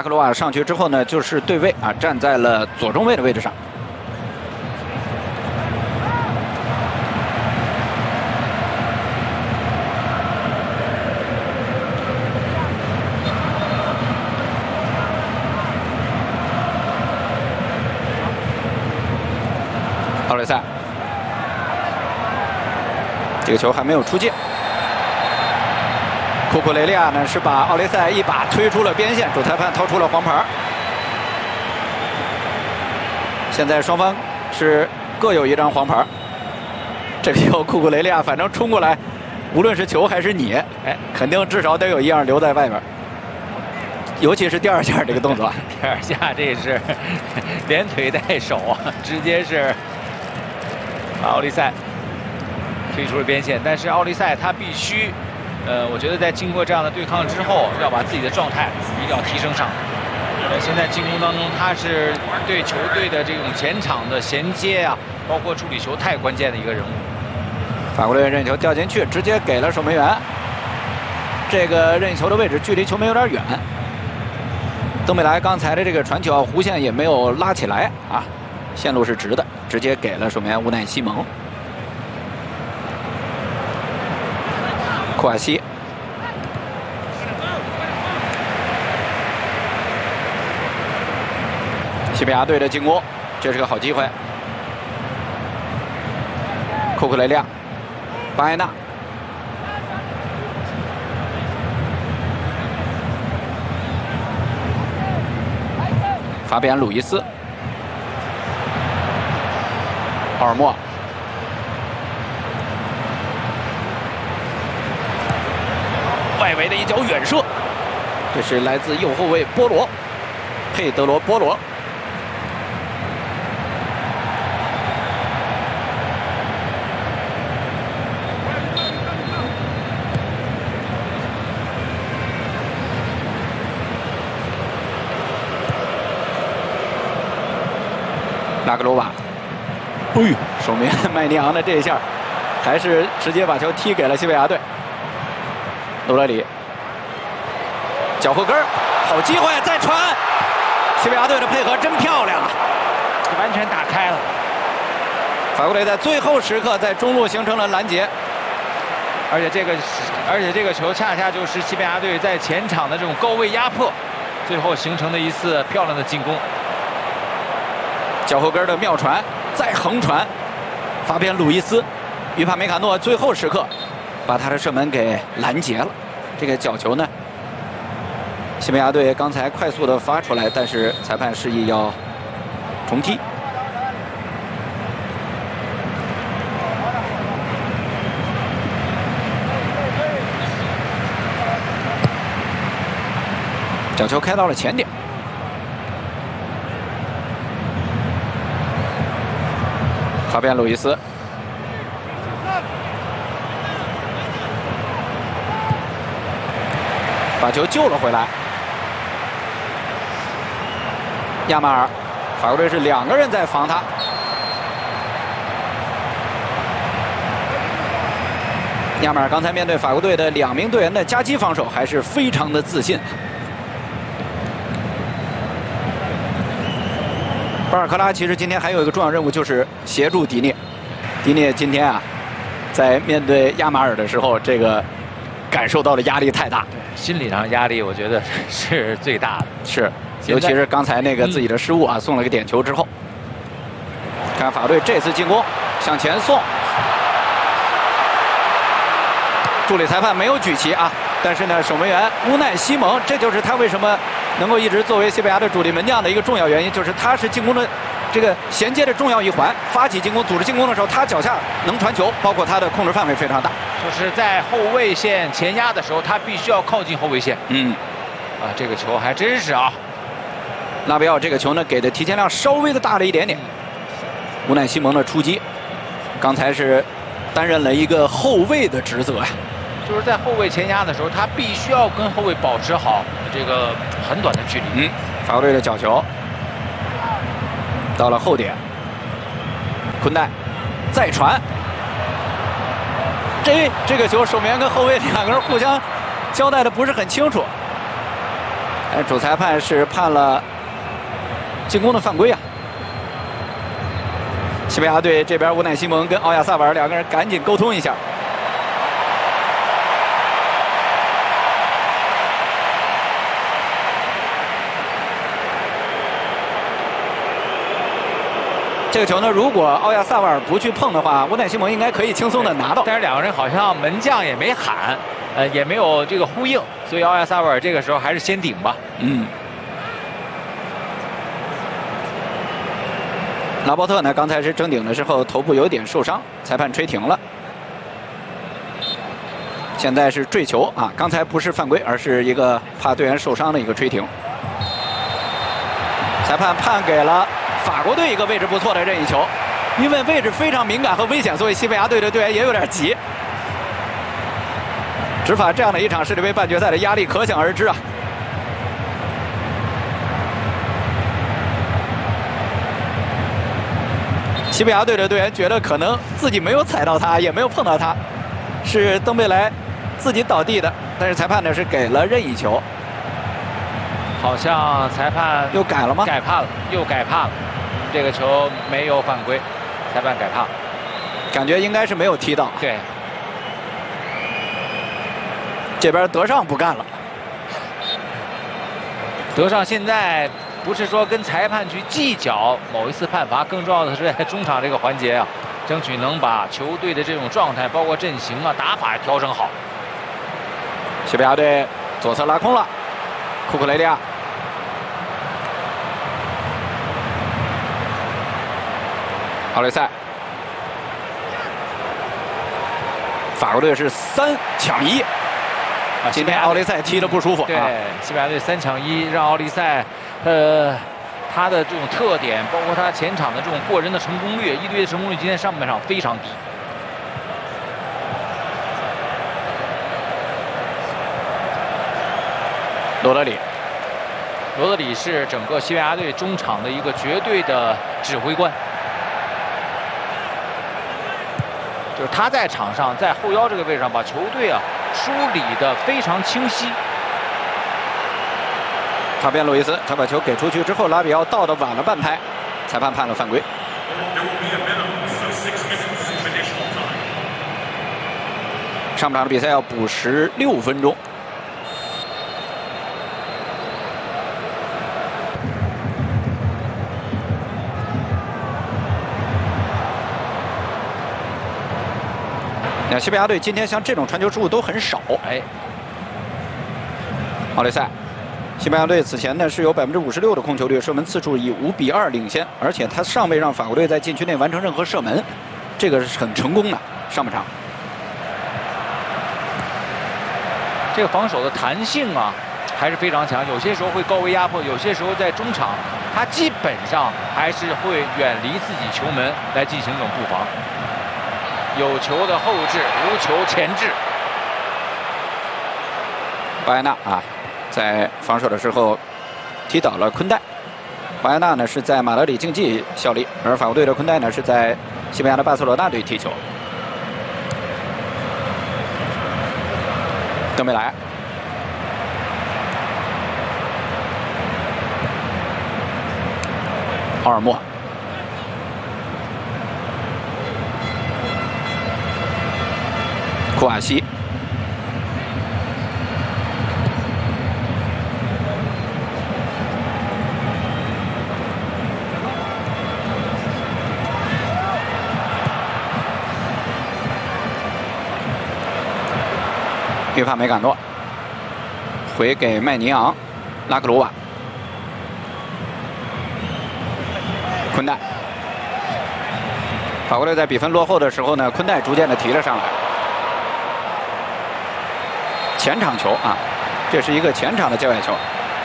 克罗瓦上去之后呢，就是对位啊，站在了左中卫的位置上。奥雷塞，这个球还没有出界。库库雷利亚呢是把奥雷塞一把推出了边线，主裁判掏出了黄牌。现在双方是各有一张黄牌。这个球库库雷利亚反正冲过来，无论是球还是你，哎，肯定至少得有一样留在外边。尤其是第二下这个动作， 第二下这是连腿带手啊，直接是把奥利塞推出了边线。但是奥利塞他必须，我觉得在经过这样的对抗之后，要把自己的状态一定要提升上。现在进攻当中，他是对球队的这种前场的衔接啊，包括处理球太关键的一个人物。 法国队任意球掉进去，直接给了守门员。这个任意球的位置距离球门有点远。登贝莱刚才的这个传球弧线也没有拉起来啊，线路是直的，直接给了守门员乌奈西蒙。库尔西，西班牙队的进攻，这是个好机会。库库雷利亚，巴埃纳。法比安·鲁伊斯，奥尔莫，外围的一脚远射，这是来自右后卫波罗，佩德罗·波罗。拉格罗瓦，哎呦，守门员麦尼昂的这一下，还是直接把球踢给了西班牙队。罗德里，脚后跟，好机会，再传，西班牙队的配合真漂亮啊， 完全打开了。 法国队在最后时刻在中路形成了拦截， 而且这个球恰恰就是西班牙队在前场的这种高位压迫，最后形成的一次漂亮的进攻。 脚后跟的妙传，再横传，法比安·鲁伊斯，于帕梅卡诺最后时刻把他的射门给拦截了。这个角球呢，西班牙队刚才快速的发出来，但是裁判示意要重踢。角球开到了前点。法比安·鲁伊斯，把球救了回来。亚马尔，法国队是2个人在防他。亚马尔刚才面对法国队的2名队员的夹击防守，还是非常的自信。巴尔克拉其实今天还有一个重要任务，就是协助迪涅。迪涅今天啊，在面对亚马尔的时候，这个感受到的压力太大， 心理上压力我觉得是最大的。 是，尤其是刚才那个自己的失误啊，送了个点球之后。看法国队这次进攻向前送，助理裁判没有举旗啊，但是呢，守门员乌奈西蒙，这就是他为什么能够一直作为西班牙的主力门将的一个重要原因，就是他是进攻的这个衔接的重要一环。发起进攻、组织进攻的时候，他脚下能传球，包括他的控制范围非常大。 就是在后卫线前压的时候，他必须要靠近后卫线。这个球还真是啊。 拉比奥这个球呢，给的提前量稍微的大了一点点。乌奈西蒙的出击，刚才是担任了一个后卫的职责呀。 就是在后卫前压的时候，他必须要跟后卫保持好这个很短的距离。 法国队的角球到了后点，昆代再传，这个球守门员跟后卫2个人互相交代的不是很清楚。 主裁判是判了进攻的犯规啊。西班牙队这边，乌奈西蒙跟奥亚萨瓦尔两个人赶紧沟通一下。这个球呢，如果奥亚萨瓦尔不去碰的话，乌奈西蒙应该可以轻松的拿到。 但是两个人好像门将也没喊，也没有这个呼应，所以奥亚萨瓦尔这个时候还是先顶吧。 拉波特呢，刚才是争顶的时候头部有点受伤，裁判吹停了。现在是坠球啊，刚才不是犯规，而是一个怕队员受伤的一个吹停。裁判判给了法国队一个位置不错的任意球，因为位置非常敏感和危险，所以西班牙队的队员也有点急。执法这样的一场世界杯半决赛的压力可想而知啊。西班牙队的队员觉得可能自己没有踩到他，也没有碰到他，是登贝莱自己倒地的，但是裁判呢是给了任意球。 好像裁判又改了吗？ 改判了，又改判了。这个球没有犯规，裁判改判。 感觉应该是没有踢到。 对。 这边德尚不干了。 德尚现在不是说跟裁判去计较某一次判罚，更重要的是在中场这个环节啊，争取能把球队的这种状态，包括阵型啊、打法调整好。 西班牙队左侧拉空了，库库雷利亚。奥雷塞，法国队是3抢1。今天奥雷塞踢得不舒服。 对，西班牙队3抢1，让奥利塞，他的这种特点，包括他前场的这种过人的成功率，1对1的成功率，今天上半场非常低。 罗德里， 罗德里是整个西班牙队中场的一个绝对的指挥官。就是他在场上，在后腰这个位置上，把球队啊梳理得非常清晰。 法边路易斯，他把球给出去之后，拉比奥到的晚了半拍，裁判判了犯规。上半场的比赛要补16分钟。西班牙队今天像这种传球失误都很少。奥雷塞，西班牙队此前呢是有56%的控球率，射门次数以5-2领先，而且他尚未让法国队在禁区内完成任何射门，这个是很成功的。上半场， 这个防守的弹性啊还是非常强，有些时候会高位压迫，有些时候在中场，他基本上还是会远离自己球门来进行这种布防。有球的后置，无球前置。 巴耶纳啊，在防守的时候踢倒了昆代。巴耶纳呢是在马德里竞技效力，而法国队的昆代呢是在西班牙的巴塞罗那队踢球。登贝莱，奥尔莫。库瓦西，约帕梅坎诺，回给麦尼昂，拉克鲁瓦，昆代。法国队在比分落后的时候呢，昆代逐渐的提了上来。前场球啊，这是一个前场的界外球。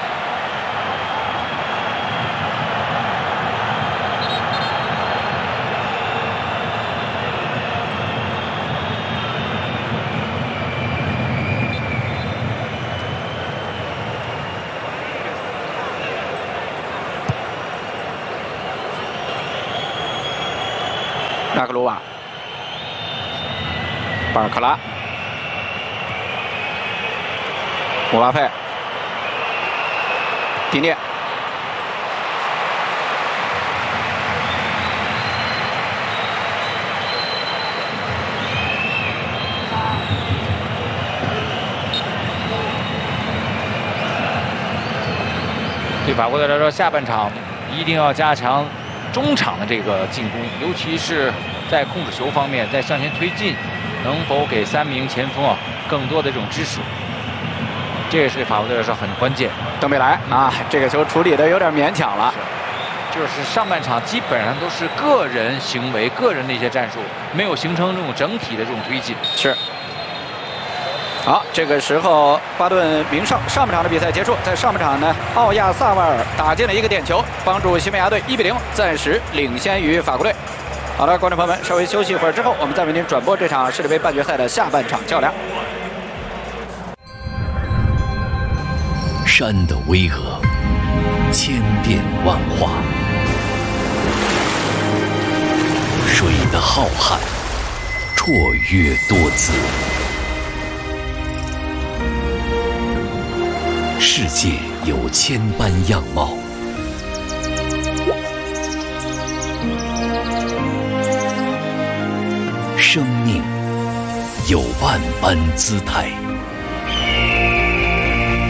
拉克鲁瓦，巴尔克拉。姆巴佩， 迪涅。 对法国队来说，下半场一定要加强中场的这个进攻，尤其是在控制球方面，在向前推进，能否给3名前锋更多的这种支持？这也是对法国队来说很关键。 登贝莱啊，这个球处理的有点勉强了。 就是上半场基本上都是个人行为、个人的一些战术，没有形成这种整体的这种推进。 是。好，这个时候巴顿鸣哨，上半场的比赛结束。在上半场呢，奥亚萨瓦尔打进了一个点球，帮助西班牙队1比0暂时领先于法国队。好了，观众朋友们，稍微休息一会儿之后，我们再为您转播这场世界杯半决赛的下半场较量。 山的巍峨，千变万化；水的浩瀚，绰约多姿。世界有千般样貌，生命有万般姿态。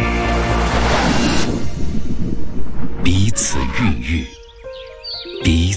彼此孕育，彼